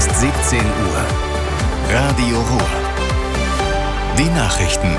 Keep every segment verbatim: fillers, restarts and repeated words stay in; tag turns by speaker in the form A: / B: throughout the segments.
A: ist siebzehn Uhr. Radio Ruhr. Die Nachrichten.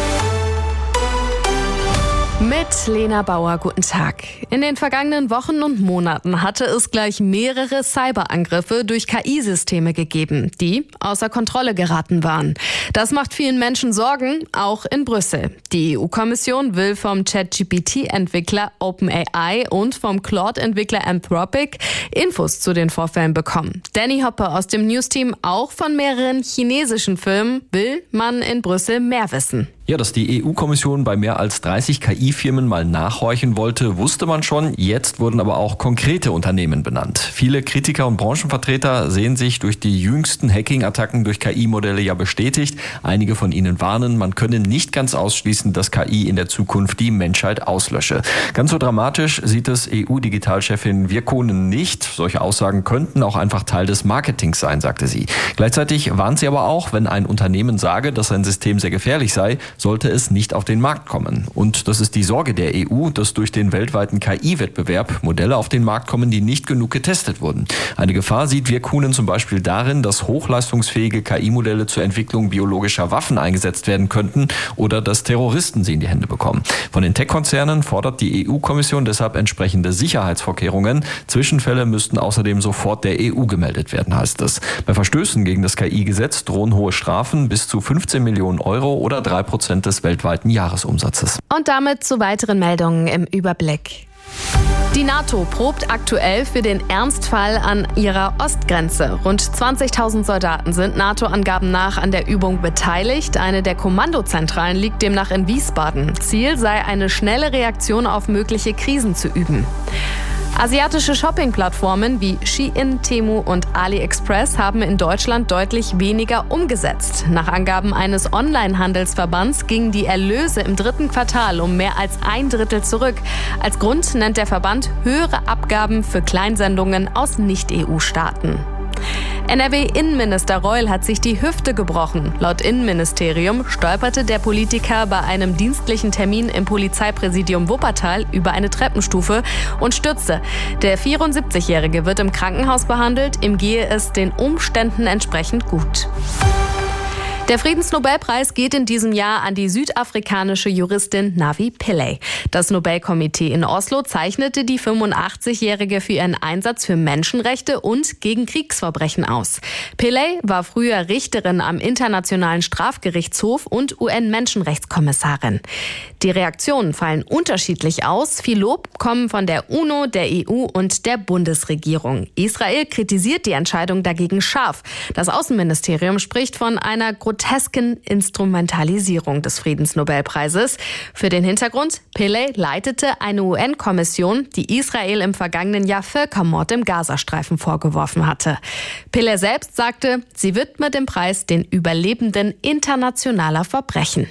B: Mit Lena Bauer, guten Tag. In den vergangenen Wochen und Monaten hatte es gleich mehrere Cyberangriffe durch K I-Systeme gegeben, die außer Kontrolle geraten waren. Das macht vielen Menschen Sorgen, auch in Brüssel. Die E U-Kommission will vom ChatGPT-Entwickler OpenAI und vom Claude-Entwickler Anthropic Infos zu den Vorfällen bekommen. Danny Hopper aus dem News-Team, auch von mehreren chinesischen Firmen, will man in Brüssel mehr wissen.
C: Ja, dass die E U-Kommission bei mehr als dreißig K I-Firmen mal nachhorchen wollte, wusste man schon. Jetzt wurden aber auch konkrete Unternehmen benannt. Viele Kritiker und Branchenvertreter sehen sich durch die jüngsten Hacking-Attacken durch K I-Modelle ja bestätigt. Einige von ihnen warnen, man könne nicht ganz ausschließen, dass K I in der Zukunft die Menschheit auslösche. Ganz so dramatisch sieht es E U-Digitalchefin Virkkunen nicht. Solche Aussagen könnten auch einfach Teil des Marketings sein, sagte sie. Gleichzeitig warnt sie aber auch, wenn ein Unternehmen sage, dass ein System sehr gefährlich sei, sollte es nicht auf den Markt kommen. Und das ist die Sorge der E U, dass durch den weltweiten K I-Wettbewerb Modelle auf den Markt kommen, die nicht genug getestet wurden. Eine Gefahr sieht Virkkunen zum Beispiel darin, dass hochleistungsfähige K I-Modelle zur Entwicklung biologischer Waffen eingesetzt werden könnten oder dass Terroristen sie in die Hände bekommen. Von den Tech-Konzernen fordert die E U-Kommission deshalb entsprechende Sicherheitsvorkehrungen. Zwischenfälle müssten außerdem sofort der E U gemeldet werden, heißt es. Bei Verstößen gegen das K I-Gesetz drohen hohe Strafen bis zu fünfzehn Millionen Euro oder drei Prozent des weltweiten Jahresumsatzes.
B: Und damit zu weiteren Meldungen im Überblick. Die NATO probt aktuell für den Ernstfall an ihrer Ostgrenze. Rund zwanzigtausend Soldaten sind NATO-Angaben nach an der Übung beteiligt. Eine der Kommandozentralen liegt demnach in Wiesbaden. Ziel sei eine schnelle Reaktion auf mögliche Krisen zu üben. Asiatische Shopping-Plattformen wie Shein, Temu und AliExpress haben in Deutschland deutlich weniger umgesetzt. Nach Angaben eines Online-Handelsverbands gingen die Erlöse im dritten Quartal um mehr als ein Drittel zurück. Als Grund nennt der Verband höhere Abgaben für Kleinsendungen aus Nicht-E U-Staaten. N R W-Innenminister Reul hat sich die Hüfte gebrochen. Laut Innenministerium stolperte der Politiker bei einem dienstlichen Termin im Polizeipräsidium Wuppertal über eine Treppenstufe und stürzte. Der vierundsiebzigjährige wird im Krankenhaus behandelt, ihm gehe es den Umständen entsprechend gut. Der Friedensnobelpreis geht in diesem Jahr an die südafrikanische Juristin Navi Pillay. Das Nobelkomitee in Oslo zeichnete die fünfundachtzigjährige für ihren Einsatz für Menschenrechte und gegen Kriegsverbrechen aus. Pillay war früher Richterin am Internationalen Strafgerichtshof und U N-Menschenrechtskommissarin. Die Reaktionen fallen unterschiedlich aus. Viel Lob kommen von der UNO, der E U und der Bundesregierung. Israel kritisiert die Entscheidung dagegen scharf. Das Außenministerium spricht von einer grotesken Instrumentalisierung des Friedensnobelpreises. Für den Hintergrund: Pillay leitete eine U N-Kommission, die Israel im vergangenen Jahr Völkermord im Gazastreifen vorgeworfen hatte. Pillay selbst sagte, sie widmet den Preis den Überlebenden internationaler Verbrechen.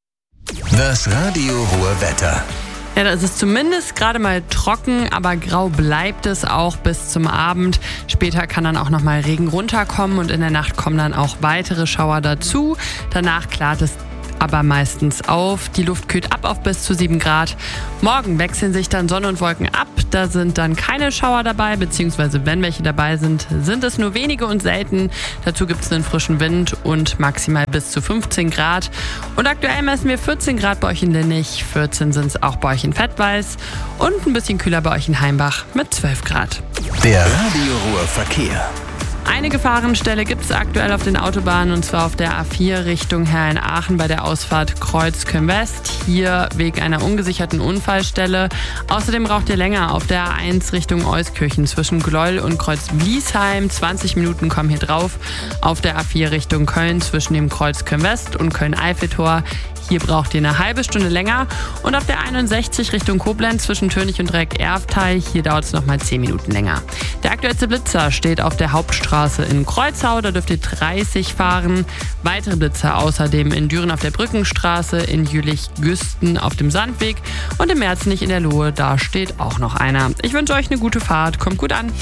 A: Das Radio Ruhr Wetter.
D: Ja, das ist zumindest gerade mal trocken, aber grau bleibt es auch bis zum Abend. Später kann dann auch noch mal Regen runterkommen und in der Nacht kommen dann auch weitere Schauer dazu. Danach klart es aber meistens auf. Die Luft kühlt ab auf bis zu sieben Grad. Morgen wechseln sich dann Sonne und Wolken ab. Da sind dann keine Schauer dabei, beziehungsweise wenn welche dabei sind, sind es nur wenige und selten. Dazu gibt es einen frischen Wind und maximal bis zu fünfzehn Grad. Und aktuell messen wir vierzehn Grad bei euch in Linnich, vierzehn sind es auch bei euch in Fettweiß und ein bisschen kühler bei euch in Heimbach mit zwölf Grad.
A: Der Radio Ruhr Verkehr.
D: Eine Gefahrenstelle gibt es aktuell auf den Autobahnen, und zwar auf der A vier Richtung Herrn-Aachen bei der Ausfahrt Kreuzköln-West. Hier wegen einer ungesicherten Unfallstelle. Außerdem braucht ihr länger auf der A eins Richtung Euskirchen zwischen Gleuel und Kreuz-Bliesheim. zwanzig Minuten kommen hier drauf. Auf der A vier Richtung Köln zwischen dem Kreuzköln-West und Köln-Eiffeltor. Hier braucht ihr eine halbe Stunde länger. Und auf der einundsechzig Richtung Koblenz zwischen Tönig und Dreieck-Erftal, hier dauert es nochmal zehn Minuten länger. Der aktuellste Blitzer steht auf der Hauptstraße in Kreuzau, da dürft ihr dreißig fahren. Weitere Blitzer außerdem in Düren auf der Brückenstraße, in Jülich-Güsten auf dem Sandweg und im Merzenich in der Lohe, da steht auch noch einer. Ich wünsche euch eine gute Fahrt, kommt gut an.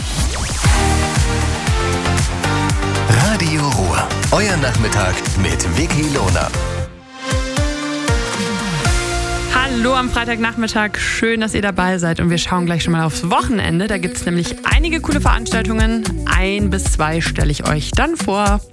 A: Radio Ruhr, euer Nachmittag mit Vicky Lohner.
D: Hallo am Freitagnachmittag, schön, dass ihr dabei seid und wir schauen gleich schon mal aufs Wochenende. Da gibt es nämlich einige coole Veranstaltungen. Ein bis zwei stelle ich euch dann vor.